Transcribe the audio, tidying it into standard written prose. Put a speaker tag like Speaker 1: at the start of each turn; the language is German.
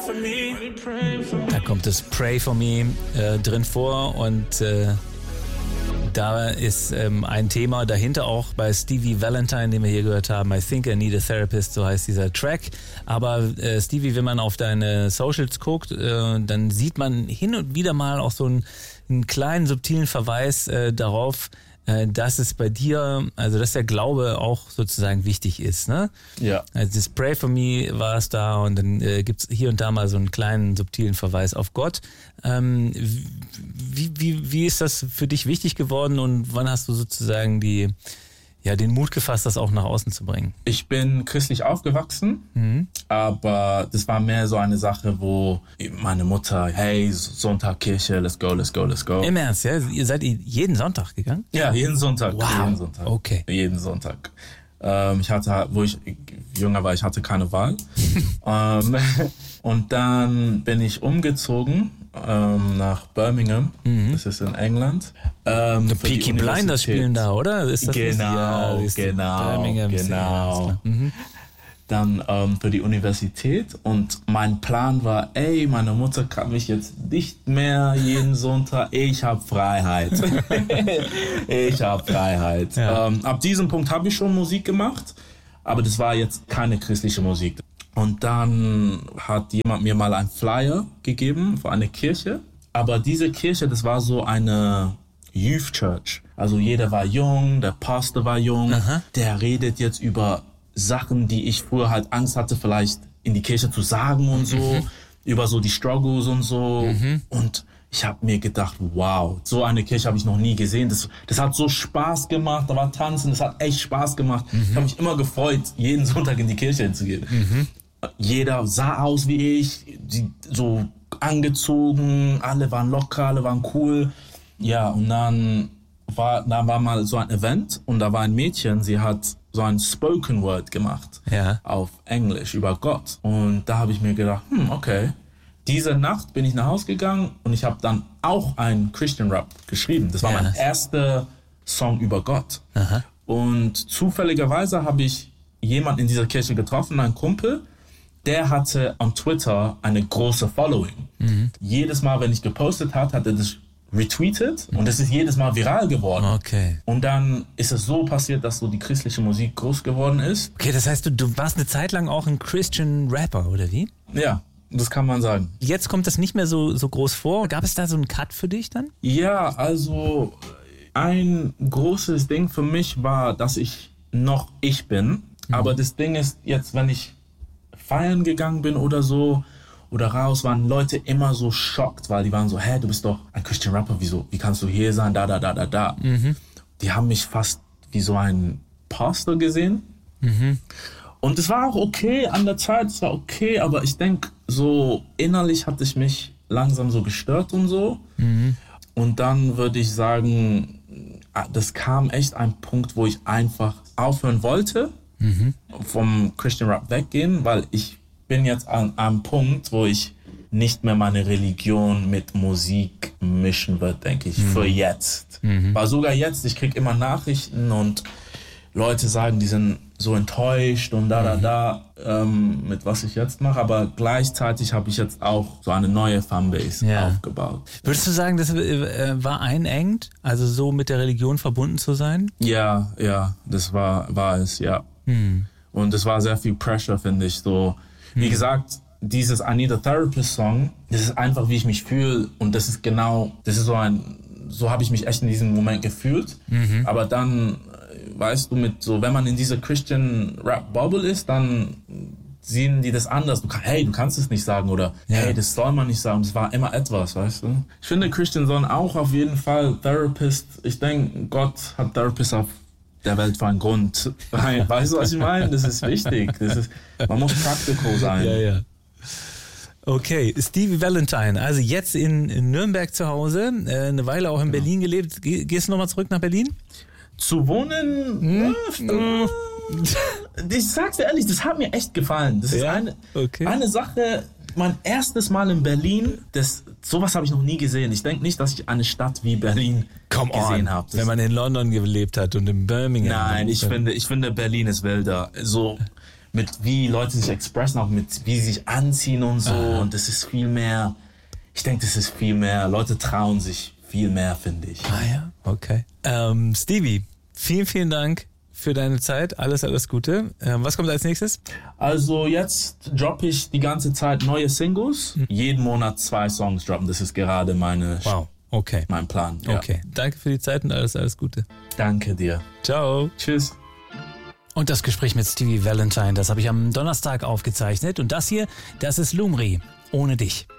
Speaker 1: Da kommt das Pray for Me drin vor und da ist ein Thema dahinter auch bei Stevie Valentine, den wir hier gehört haben. I think I need a therapist, so heißt dieser Track. Aber Stevie, wenn man auf deine Socials guckt, dann sieht man hin und wieder mal auch so einen kleinen subtilen Verweis darauf, dass es bei dir, also dass der Glaube auch sozusagen wichtig ist, ne?
Speaker 2: Ja.
Speaker 1: Also das Pray for Me war es da und dann gibt's hier und da mal so einen kleinen subtilen Verweis auf Gott. Wie ist das für dich wichtig geworden und wann hast du sozusagen den Mut gefasst, das auch nach außen zu bringen?
Speaker 2: Ich bin christlich aufgewachsen, aber das war mehr so eine Sache, wo meine Mutter, hey, Sonntag Kirche, let's go.
Speaker 1: Im Ernst, ja? Ihr seid jeden Sonntag gegangen?
Speaker 2: Ja, jeden Sonntag.
Speaker 1: Wow.
Speaker 2: Jeden Sonntag.
Speaker 1: Okay.
Speaker 2: Jeden Sonntag. Ich hatte, wo ich jünger war, ich hatte keine Wahl. Und dann bin ich umgezogen nach Birmingham. Das ist in England.
Speaker 1: Peaky Blinders spielen da, oder? Ist das
Speaker 2: genau.
Speaker 1: Birmingham.
Speaker 2: Dann für die Universität und mein Plan war, meine Mutter kann mich jetzt nicht mehr jeden Sonntag, ich habe Freiheit. Ja. Ab diesem Punkt habe ich schon Musik gemacht, aber das war jetzt keine christliche Musik. Und dann hat jemand mir mal einen Flyer gegeben für eine Kirche, aber diese Kirche, das war so eine Youth Church. Also jeder war jung, der Pastor war jung, der redet jetzt über Sachen, die ich früher halt Angst hatte, vielleicht in die Kirche zu sagen und so, über so die Struggles und so. Und ich habe mir gedacht, wow, so eine Kirche habe ich noch nie gesehen. Das hat so Spaß gemacht, da war Tanzen, das hat echt Spaß gemacht. Ich habe mich immer gefreut, jeden Sonntag in die Kirche hinzugehen. Jeder sah aus wie ich, so angezogen, alle waren locker, alle waren cool. Ja, und dann war mal so ein Event und da war ein Mädchen, sie hat so ein Spoken Word gemacht auf Englisch über Gott. Und da habe ich mir gedacht, okay. Diese Nacht bin ich nach Hause gegangen und ich habe dann auch einen Christian Rap geschrieben. Das war mein erster Song über Gott. Und zufälligerweise habe ich jemanden in dieser Kirche getroffen, einen Kumpel, der hatte auf Twitter eine große Following. Jedes Mal, wenn ich gepostet habe, hat er das retweetet und es ist jedes Mal viral geworden.
Speaker 1: Okay.
Speaker 2: Und dann ist es so passiert, dass so die christliche Musik groß geworden ist.
Speaker 1: Okay, das heißt, du warst eine Zeit lang auch ein Christian Rapper, oder wie?
Speaker 2: Ja, das kann man sagen.
Speaker 1: Jetzt kommt das nicht mehr so groß vor. Gab es da so einen Cut für dich dann?
Speaker 2: Ja, also ein großes Ding für mich war, dass ich noch ich bin. Aber das Ding ist jetzt, wenn ich feiern gegangen bin oder so, oder raus, waren Leute immer so schockt, weil die waren so, du bist doch ein Christian Rapper, wieso? Wie kannst du hier sein? Da. Die haben mich fast wie so ein Pastor gesehen. Und es war auch okay an der Zeit, es war okay, aber ich denke, so innerlich hatte ich mich langsam so gestört und so. Und dann würde ich sagen, das kam echt ein Punkt, wo ich einfach aufhören wollte, vom Christian Rap weggehen, weil ich bin jetzt an einem Punkt, wo ich nicht mehr meine Religion mit Musik mischen wird, denke ich, für jetzt. Weil sogar jetzt, ich kriege immer Nachrichten und Leute sagen, die sind so enttäuscht und mit was ich jetzt mache, aber gleichzeitig habe ich jetzt auch so eine neue Fanbase aufgebaut.
Speaker 1: Würdest du sagen, das war einengend, also so mit der Religion verbunden zu sein?
Speaker 2: Ja, das war es, ja. Und es war sehr viel Pressure, finde ich, so. Wie gesagt, dieses I Need a Therapist Song, das ist einfach, wie ich mich fühle und das ist so habe ich mich echt in diesem Moment gefühlt. Aber dann, weißt du, wenn man in dieser Christian Rap Bubble ist, dann sehen die das anders. Du kannst es nicht sagen oder das soll man nicht sagen. Das war immer etwas, weißt du. Ich finde, Christian sollen auch auf jeden Fall Therapist, ich denke, Gott hat Therapist auf der Welt für einen Grund. Weißt du, was ich meine? Das ist wichtig. Man muss practical sein.
Speaker 1: Ja. Okay, Stevie Valentine, also jetzt in Nürnberg zu Hause, eine Weile auch in Berlin gelebt. Gehst du nochmal zurück nach Berlin?
Speaker 2: Zu wohnen? Ich sag's dir ehrlich, das hat mir echt gefallen. Das ist eine Sache, mein erstes Mal in Berlin, sowas habe ich noch nie gesehen. Ich denke nicht, dass ich eine Stadt wie Berlin gesehen habe.
Speaker 1: Wenn man in London gelebt hat und in Birmingham.
Speaker 2: Nein, ich finde Berlin ist wilder. So mit wie Leute sich expressen, auch mit wie sie sich anziehen und so. Und das ist viel mehr, ich denke, das ist viel mehr, Leute trauen sich viel mehr, finde ich.
Speaker 1: Ah ja, okay. Stevie, vielen, vielen Dank für deine Zeit. Alles Gute. Was kommt als nächstes?
Speaker 2: Also jetzt droppe ich die ganze Zeit neue Singles. Jeden Monat 2 Songs droppen. Das ist gerade mein Plan. Ja.
Speaker 1: Okay. Danke für die Zeit und alles Gute.
Speaker 2: Danke dir.
Speaker 1: Ciao.
Speaker 2: Tschüss.
Speaker 1: Und das Gespräch mit Stevie Valentine, das habe ich am Donnerstag aufgezeichnet. Und das hier, das ist Lumri, ohne dich.